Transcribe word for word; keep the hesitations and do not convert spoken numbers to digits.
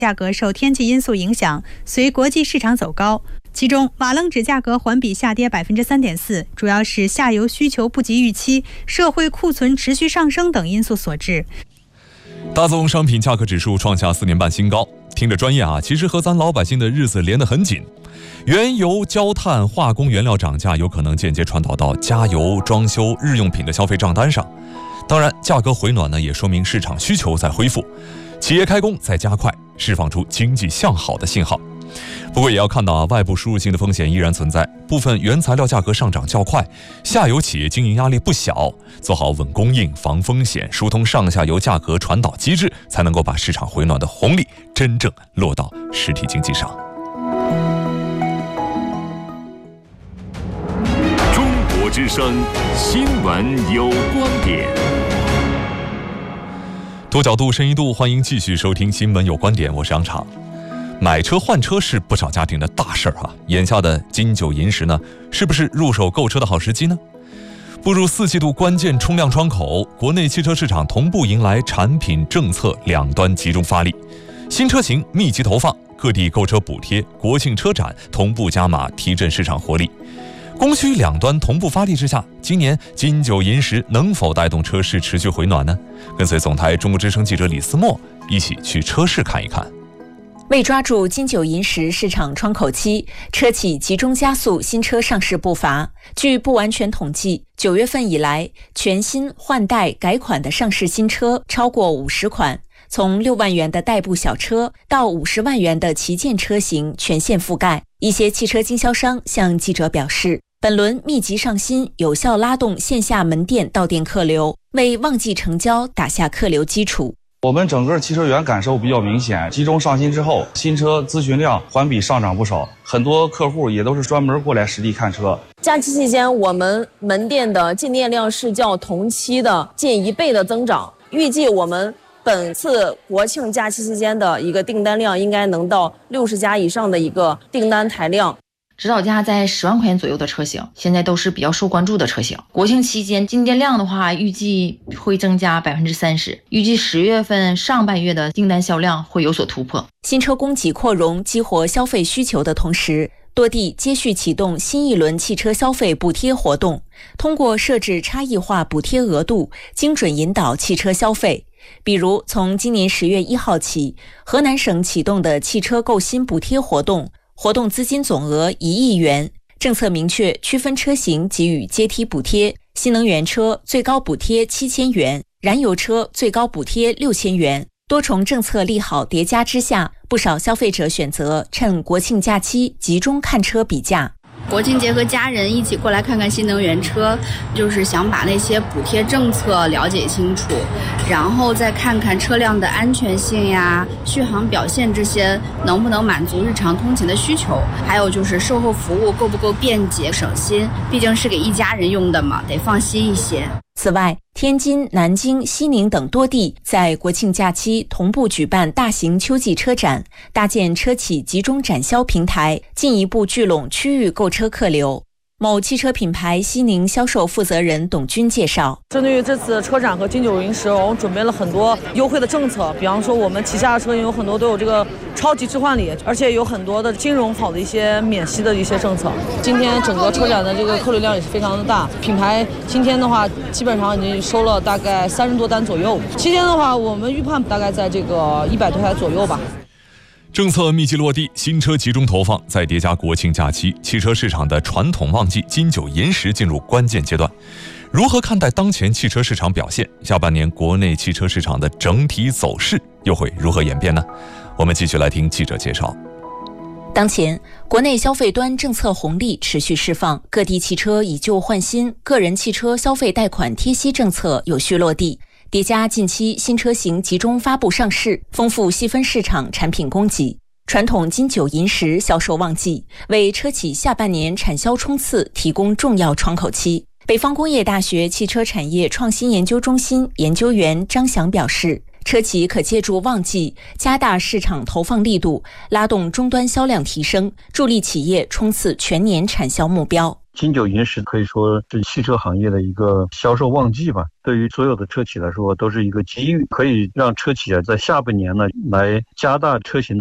价格受天气因素影响，随国际市场走高。其中，瓦楞纸价格环比下跌 百分之三点四， 主要是下游需求不及预期、社会库存持续上升等因素所致。 大宗商品价格指数创下四年半新高，听着专业啊，其实和咱老百姓的日子连得很紧。原油、焦炭、化工原料涨价，有可能间接传导到加油、装修、日用品的消费账单上。当然，价格回暖呢，也说明市场需求在恢复，企业开工在加快，释放出经济向好的信号。不过也要看到啊，外部输入性的风险依然存在，部分原材料价格上涨较快，下游企业经营压力不小，做好稳供应、防风险、疏通上下游价格传导机制，才能够把市场回暖的红利真正落到实体经济上。 中国之声新闻有观点。 多角度、深一度，欢迎继续收听新闻有观点，我是杨昶。买车换车是不少家庭的大事儿啊！眼下的金九银十呢，是不是入手购车的好时机呢？步入四季度关键冲量窗口，国内汽车市场同步迎来产品政策两端集中发力，新车型密集投放，各地购车补贴、国庆车展同步加码，提振市场活力。供需两端同步发力之下，今年金九银十能否带动车市持续回暖呢？跟随总台中国之声记者李思墨一起去车市看一看。 为抓住金九银十市场窗口期，车企集中加速新车上市步伐。据不完全统计，九月份以来，全新换代改款的上市新车超过五十款，从六万元的代步小车到五十万元的旗舰车型全线覆盖。一些汽车经销商向记者表示，本轮密集上新，有效拉动线下门店到店客流，为旺季成交打下客流基础。 我们整个汽车园感受比较明显，集中上新之后，新车咨询量环比上涨不少，很多客户也都是专门过来实地看车。 假期期间，我们门店的进店量是较同期的近一倍的增长，预计我们本次国庆假期期间的一个订单量应该能到六十家以上的一个订单台量。 指导价在十万块钱左右的车型，现在都是比较受关注的车型。国庆期间进店量的话，预计会增加百分之三十，预计十月份上半月的订单销量会有所突破。 新车供给扩容，激活消费需求的同时，多地接续启动新一轮汽车消费补贴活动，通过设置差异化补贴额度，精准引导汽车消费。比如，从今年十月一号起，河南省启动的汽车购新补贴活动。活动资金总额一亿元，政策明确区分车型给予阶梯补贴，新能源车最高补贴七千元，燃油车最高补贴六千元。多重政策利好叠加之下，不少消费者选择趁国庆假期集中看车比价。 国庆节和家人一起过来看看新能源车，就是想把那些补贴政策了解清楚，然后再看看车辆的安全性呀、续航表现这些能不能满足日常通勤的需求，还有就是售后服务够不够便捷省心，毕竟是给一家人用的嘛，得放心一些。 此外，天津、南京、西宁等多地在国庆假期同步举办大型秋季车展，搭建车企集中展销平台，进一步聚拢区域购车客流。某汽车品牌西宁销售负责人董军介绍， 针对于这次车展和金九银十，我们准备了很多优惠的政策，比方说我们旗下的车型有很多都有这个超级置换礼，而且有很多的金融好的一些免息的一些政策。今天整个车展的这个客流量也是非常的大，品牌今天的话基本上已经收了大概三十多单左右，期间的话我们预判大概在这个一百多台左右吧。 政策密集落地，新车集中投放，再叠加国庆假期，汽车市场的传统旺季金九银十进入关键阶段。如何看待当前汽车市场表现？下半年国内汽车市场的整体走势又会如何演变呢？我们继续来听记者介绍。 当前，国内消费端政策红利持续释放，各地汽车以旧换新，个人汽车消费贷款贴息政策有序落地。叠加近期新车型集中发布上市，丰富细分市场产品供给，传统金九银十销售旺季，为车企下半年产销冲刺提供重要窗口期。北方工业大学汽车产业创新研究中心研究员张翔表示，车企可借助旺季加大市场投放力度，拉动终端销量提升，助力企业冲刺全年产销目标。 金九银十可以说是汽车行业的一个销售旺季吧，对于所有的车企来说都是一个机遇，可以让车企啊在下半年呢来加大车型的